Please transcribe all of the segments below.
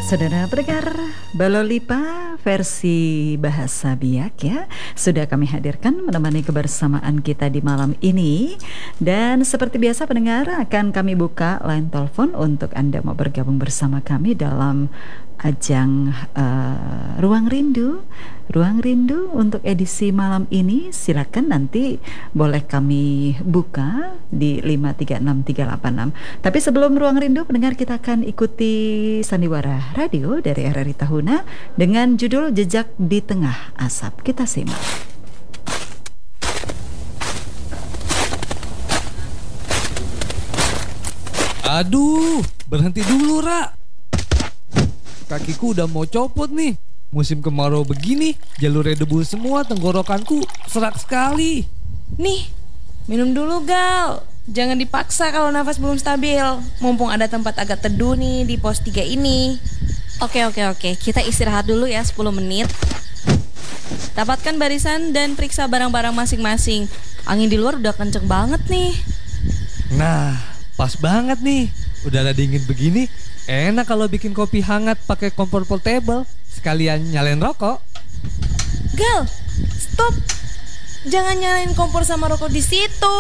Saudara pendengar, Balolipa versi bahasa Biak ya sudah kami hadirkan menemani kebersamaan kita di malam ini. Dan seperti biasa pendengar, akan kami buka line telepon untuk Anda mau bergabung bersama kami dalam ajang Ruang Rindu. Ruang Rindu untuk edisi malam ini silakan nanti boleh kami buka di 536 386. Tapi sebelum Ruang Rindu pendengar, kita akan ikuti sandiwara radio dari RRI Tahuna dengan judul Jejak di Tengah Asap. Kita simak. Aduh, berhenti dulu, Ra. Kakiku udah mau copot nih. Musim kemarau begini, jalurnya debu semua, tenggorokanku serak sekali. Nih, minum dulu Gal. Jangan dipaksa kalau nafas belum stabil. Mumpung ada tempat agak teduh nih di pos 3 ini. Oke, kita istirahat dulu ya 10 menit. Dapatkan barisan dan periksa barang-barang masing-masing. Angin di luar udah kenceng banget nih. Nah, pas banget nih. Udara dingin begini, enak kalau bikin kopi hangat pakai kompor portable. Sekalian nyalain rokok. Gal, stop. Jangan nyalain kompor sama rokok di situ.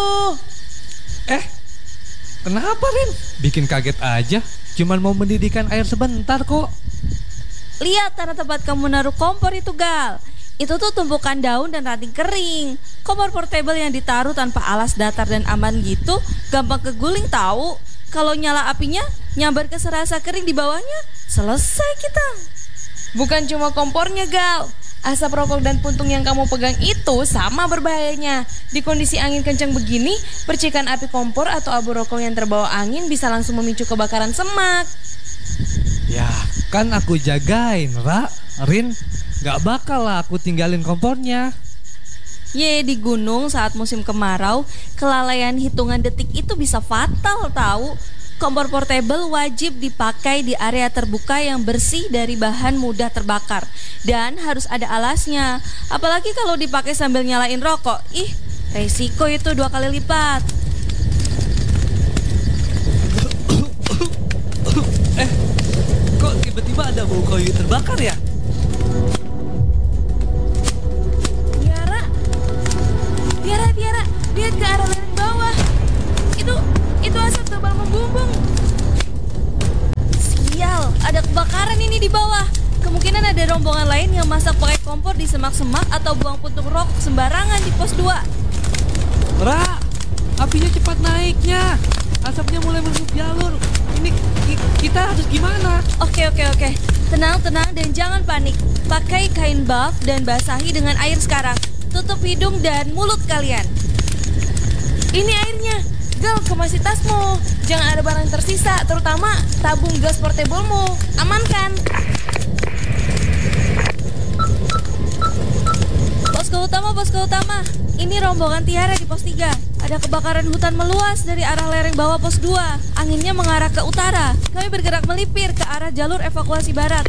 Kenapa, Rin? Bikin kaget aja. Cuman mau mendidihkan air sebentar kok. Lihat tanah tempat kamu naruh kompor itu, Gal. Itu tuh tumpukan daun dan ranting kering. Kompor portable yang ditaruh tanpa alas datar dan aman gitu gampang keguling tahu. Kalau nyala apinya, nyambar ke serasa kering di bawahnya, selesai kita. Bukan cuma kompornya, Gal. Asap rokok dan puntung yang kamu pegang itu sama berbahayanya. Di kondisi angin kencang begini, percikan api kompor atau abu rokok yang terbawa angin bisa langsung memicu kebakaran semak. Ya, kan aku jagain, Ra. Rin, gak bakal lah aku tinggalin kompornya. Di gunung saat musim kemarau, kelalaian hitungan detik itu bisa fatal tahu. Kompor portable wajib dipakai di area terbuka yang bersih dari bahan mudah terbakar. Dan harus ada alasnya. Apalagi kalau dipakai sambil nyalain rokok. Resiko itu 2 kali lipat. Kok tiba-tiba ada bau kayu terbakar ya? Tiara, lihat ke arah lereng bawah. Itu asap tebal membumbung. Sial, ada kebakaran ini di bawah. Kemungkinan ada rombongan lain yang masak pakai kompor di semak-semak atau buang puntung rokok sembarangan di pos 2. Ra, apinya cepat naiknya. Asapnya mulai menutup jalur. Ini kita harus gimana? Oke. Tenang dan jangan panik. Pakai kain buff dan basahi dengan air sekarang. Tutup hidung dan mulut kalian. Ini airnya. Gal, kemasi tasmu. Jangan ada barang tersisa, terutama tabung gas portablemu. Amankan. Posko utama. Ini rombongan Tiara di pos 3. Ada kebakaran hutan meluas dari arah lereng bawah pos 2. Anginnya mengarah ke utara. Kami bergerak melipir ke arah jalur evakuasi barat.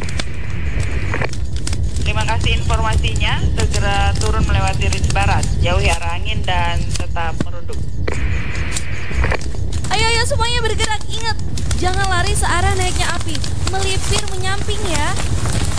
Terima kasih informasinya. Segera turun melewati ris barat. Jauhi arah angin dan tetap merunduk. Ayo semuanya bergerak. Ingat, jangan lari searah naiknya api. Melipir menyamping ya.